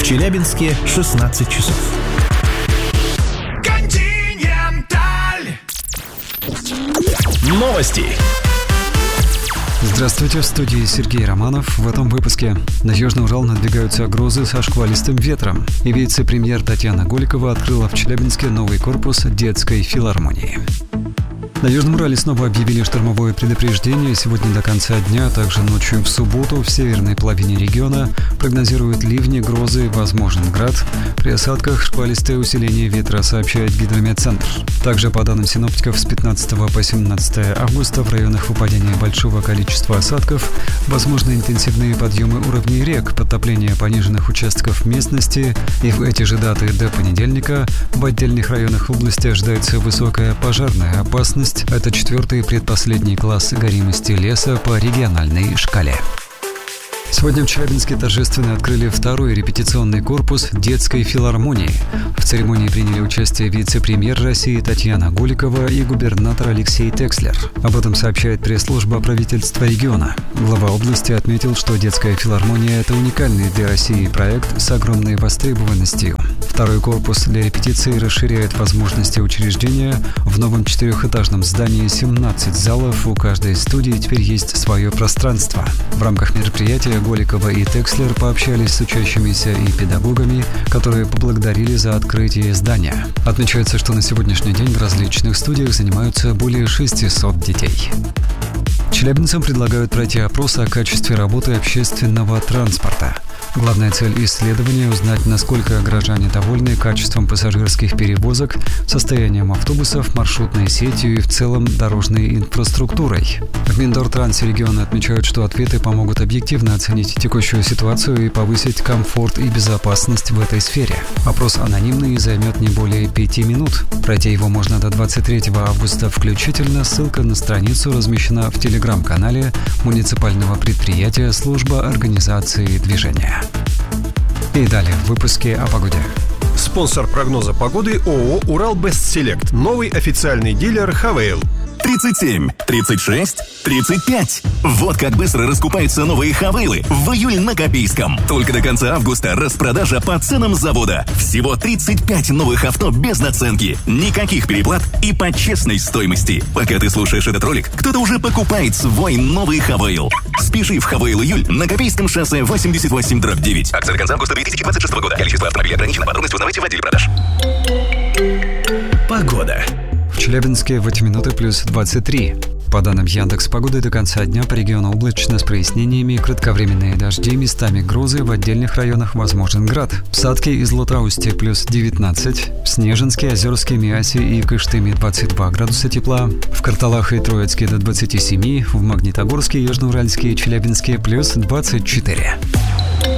Челябинске 16 часов. Новости. Здравствуйте, в студии Сергей Романов. В этом выпуске. На Южный Урал надвигаются грозы со шквалистым ветром. И вице-премьер Татьяна Голикова открыла в Челябинске новый корпус детской филармонии. На Южном Урале снова объявили штормовое предупреждение. Сегодня до конца дня, а также ночью в субботу в северной половине региона прогнозируют ливни, грозы, возможен град. При осадках шквалистое усиление ветра, сообщает Гидрометцентр. Также, по данным синоптиков, с 15 по 17 августа в районах выпадения большого количества осадков возможны интенсивные подъемы уровней рек, подтопление пониженных участков местности. И в эти же даты до понедельника в отдельных районах области ожидается высокая пожарная опасность. Это 4-й предпоследний класс горимости леса по региональной шкале. Сегодня в Челябинске торжественно открыли второй репетиционный корпус детской филармонии. В церемонии приняли участие вице-премьер России Татьяна Голикова и губернатор Алексей Текслер. Об этом сообщает пресс-служба правительства региона. Глава области отметил, что детская филармония – это уникальный для России проект с огромной востребованностью. Второй корпус для репетиции расширяет возможности учреждения. В новом 4-этажном здании 17 залов, у каждой студии теперь есть свое пространство. В рамках мероприятия Голикова и Текслер пообщались с учащимися и педагогами, которые поблагодарили за открытие здания. Отмечается, что на сегодняшний день в различных студиях занимаются более 600 детей. Челябинцам предлагают пройти опрос о качестве работы общественного транспорта. Главная цель исследования – узнать, насколько горожане довольны качеством пассажирских перевозок, состоянием автобусов, маршрутной сетью и в целом дорожной инфраструктурой. В Миндортрансе региона отмечают, что ответы помогут объективно оценить текущую ситуацию и повысить комфорт и безопасность в этой сфере. Опрос анонимный и займет не более 5 минут. Пройти его можно до 23 августа включительно. Ссылка на страницу размещена в телеграм-канале муниципального предприятия «Служба организации движения». И далее в выпуске о погоде. Спонсор прогноза погоды ООО «Урал Бестселект». Новый официальный дилер «Хавейл». 37, 36, 35. Вот как быстро раскупаются новые «Хавейлы» в июль на Копейском. Только до конца августа распродажа по ценам завода. Всего 35 новых авто без наценки. Никаких переплат и по честной стоимости. Пока ты слушаешь этот ролик, кто-то уже покупает свой новый «Хавейл». Спеши в «Хавейл Июль» на Копейском шоссе 88/9. Акция до конца августа 2026 года. Количество автомобилей ограничено. Подробности узнавайте в отделе продаж. Погода. В Челябинске в эти минуты плюс 23. По данным Яндекс.Погоды, до конца дня по региону облачно с прояснениями, кратковременные дожди, местами грозы, в отдельных районах возможен град. В Садке и Златоусте плюс 19, в Снежинске, Озерске, Миасе и Кыштыме 22 градуса тепла, в Карталах и Троицке до 27, в Магнитогорске, Южноуральске и Челябинске плюс 24.